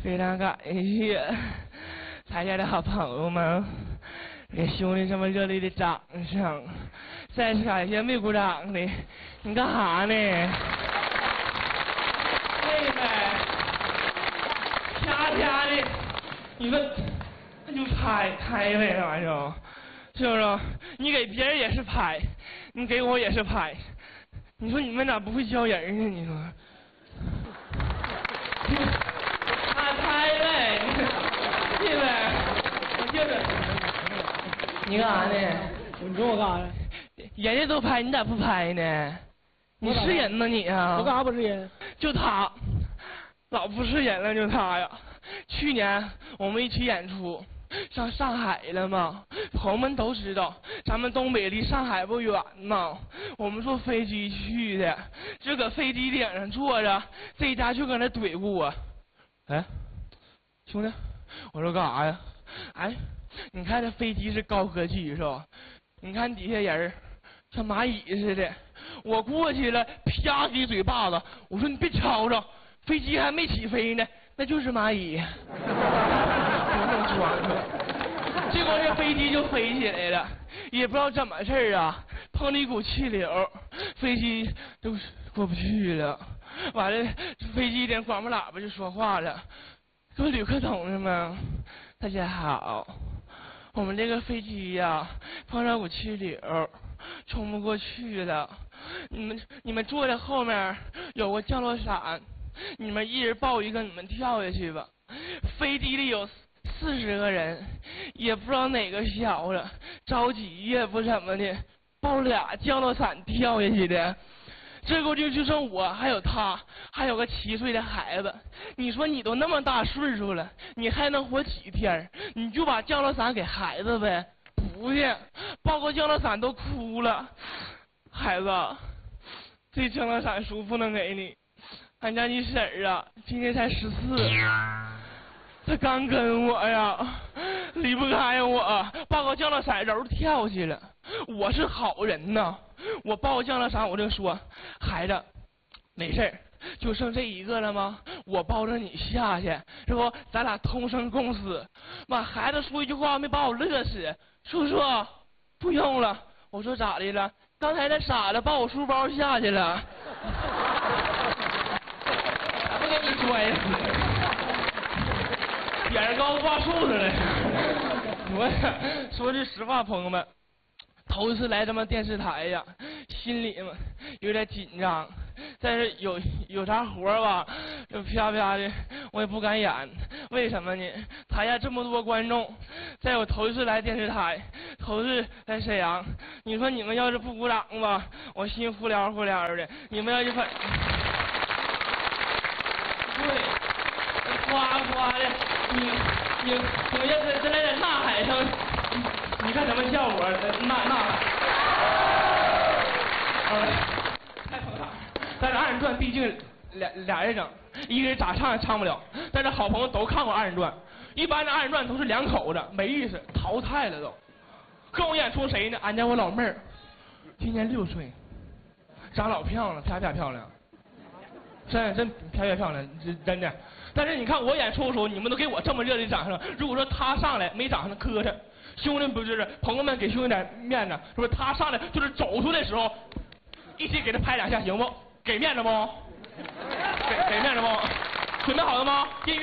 非常感谢台下的好朋友们给兄弟这么热烈的掌声，再次感谢没鼓掌的，你干啥呢？妹妹，啪的，你们那就拍呗，这玩意儿，是不是？你给别人也是拍，你给我也是拍，你说你们咋不会教人呢？你说？拍呗，对呗，我就是。你干啥呢？ 你说我干啥呢？ 人家都拍，你咋不拍呢？你是人吗你啊？ 我干啥不是人？ 就他，老不是人了，就他呀。去年我们一起演出，上上海了嘛，朋友们都知道，咱们东北离上海不远嘛，我们坐飞机去的，就搁飞机顶上坐着，这家就搁那怼咕我。哎，兄弟，我说干啥呀？哎，你看这飞机是高科技是吧？你看底下人像蚂蚁似的，我过去了，啪几嘴巴子，我说你别吵吵，飞机还没起飞呢，那就是蚂蚁。别弄装了，结果这飞机就飞起来了，也不知道怎么事儿啊，碰了一股气流，飞机就过不去了。完了，飞机连广播喇叭就说话了：“各位旅客同志们，大家好，我们这个飞机呀碰上股气流，冲不过去了。你们坐在后面有个降落伞，你们一人抱一个，你们跳下去吧。飞机里有40个人，也不知道哪个小了，着急也不怎么的，抱俩降落伞跳下去的。”这个就剩我，还有他，还有个7岁的孩子。你说你都那么大岁数了，你还能活几天？你就把降落伞给孩子呗？不去，抱个降落伞都哭了。孩子，这降落伞叔不能给你，俺家你婶儿啊，今年才14，她刚跟我呀，离不开我，抱个降落伞柔跳去了。我是好人呐。我抱降落伞，我就说，孩子，没事儿，就剩这一个了吗？我抱着你下去，是不？咱俩同生共死。妈，孩子说一句话没把我乐死。叔叔，不用了。我说咋的了？刚才那傻子抱我书包下去了，不给你摔死。点儿高挂树上了。说句实话，朋友们。头一次来咱们电视台呀，心里嘛有点紧张，但是有啥活吧，就啪啪的，我也不敢演。为什么呢？台下这么多观众，再有头一次来电视台，头一次来沈阳，你说你们要是不鼓掌吧，我心呼撩呼撩的。你们要是对，夸夸的，你们要是再来点呐喊声。你看什么效果？那太捧场。但是二人转毕竟俩人整，一个人咋唱也唱不了。但是好朋友都看过二人转，一般的二人转都是2口子，没意思，淘汰了都。跟我演出谁呢？俺家我老妹儿，今年6岁，长老漂亮，啪啪漂亮，真啪啪漂亮，真的。但是你看我演出的时候，你们都给我这么热烈掌声。如果说他上来没掌声磕碜。兄弟不是朋友们给兄弟点面子，是不是？他上来就是走出来的时候，一起给他拍2下，行不？给面子不？给面子不？准备好了吗？音乐。